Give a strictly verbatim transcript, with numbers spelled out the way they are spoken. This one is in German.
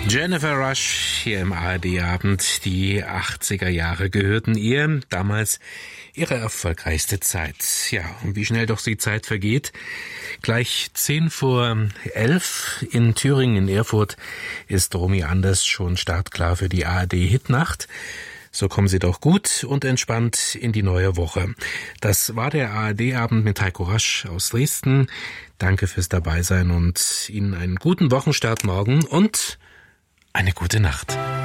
Jennifer Rush hier im A R D-Abend. Die achtziger Jahre gehörten ihr, damals ihre erfolgreichste Zeit. Ja, und wie schnell doch die Zeit vergeht. Gleich zehn vor elf in Thüringen, in Erfurt, ist Romy Anders schon startklar für die A R D-Hitnacht. So kommen Sie doch gut und entspannt in die neue Woche. Das war der A R D-Abend mit Heiko Rasch aus Dresden. Danke fürs Dabeisein und Ihnen einen guten Wochenstart morgen und eine gute Nacht.